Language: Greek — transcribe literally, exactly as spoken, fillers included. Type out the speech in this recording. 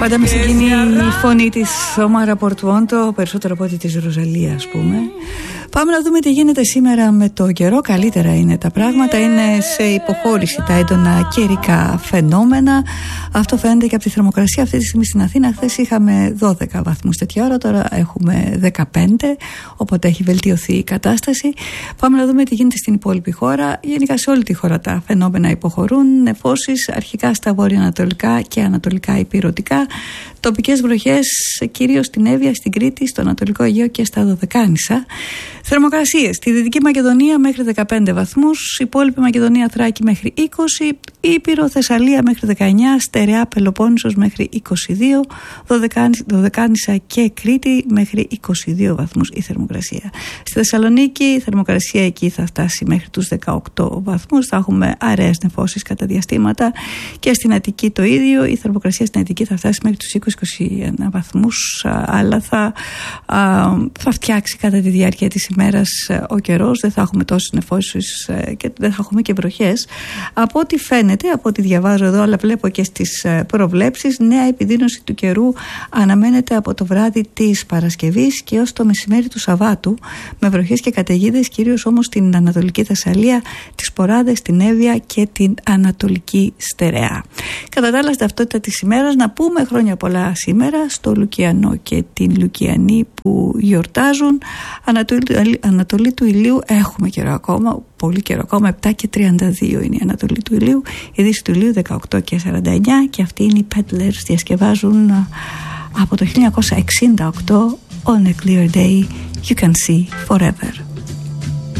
Πάντα με συγκινεί η φωνή της Ομάρα Πορτουόντο, περισσότερο από ό,τι της Ροζαλία, ας πούμε. Πάμε να δούμε τι γίνεται σήμερα με το καιρό. Καλύτερα είναι τα πράγματα, είναι σε υποχώρηση τα έντονα καιρικά φαινόμενα. Αυτό φαίνεται και από τη θερμοκρασία. Αυτή τη στιγμή στην Αθήνα, χθες είχαμε δώδεκα βαθμούς τέτοια ώρα, τώρα έχουμε δεκαπέντε, οπότε έχει βελτιωθεί η κατάσταση. Πάμε να δούμε τι γίνεται στην υπόλοιπη χώρα. Γενικά σε όλη τη χώρα τα φαινόμενα υποχωρούν. Νεφώσεις αρχικά στα βορειοανατολικά και ανατολικά υπηρετικά. Τοπικές βροχές κυρίως στην Εύβοια, στην Κρήτη, στο Ανατολικό Αιγαίο και στα Δωδεκάνησα. Θερμοκρασίες στη Δυτική Μακεδονία μέχρι δεκαπέντε βαθμούς, υπόλοιπη Μακεδονία Θράκη μέχρι είκοσι, Ήπειρο Θεσσαλία μέχρι δεκαεννιά, Στερεά Πελοπόννησος μέχρι είκοσι δύο, Δωδεκάνησα και Κρήτη μέχρι είκοσι δύο βαθμούς η θερμοκρασία. Στη Θεσσαλονίκη η θερμοκρασία εκεί θα φτάσει μέχρι τους δεκαοκτώ βαθμούς, θα έχουμε αραιές νεφώσεις κατά διαστήματα, και στην Αττική το ίδιο, η θερμοκρασία στην Αττική θα φτάσει μέχρι τους είκοσι με είκοσι ένα βαθμούς, αλλά θα, α, θα φτιάξει κατά τη διάρκεια της ημέρας ο καιρός, δεν θα έχουμε τόσες νεφώσεις και δεν θα έχουμε και βροχές. Από ό,τι φαίνεται, από ό,τι διαβάζω εδώ, αλλά βλέπω και στις προβλέψεις, νέα επιδείνωση του καιρού αναμένεται από το βράδυ της Παρασκευής και ως το μεσημέρι του Σαββάτου, με βροχές και καταιγίδες, κυρίως όμως στην Ανατολική Θεσσαλία, τις Ποράδες, την Εύβοια και την Ανατολική Στερεά. Κατά τα άλλα, στην ταυτότητα της ημέρας να πούμε χρόνια πολλά σήμερα στο Λουκιανό και την Λουκιανή που γιορτάζουν. Ανατολή, Ανατολή του ηλίου έχουμε καιρό ακόμα, πολύ καιρό ακόμα, επτά και τριάντα δύο είναι η Ανατολή του ηλίου, η Δύση του ηλίου δεκαοκτώ και σαράντα εννιά, και αυτοί είναι οι Peddlers, διασκευάζουν από το χίλια εννιακόσια εξήντα οκτώ On a Clear Day You Can See Forever.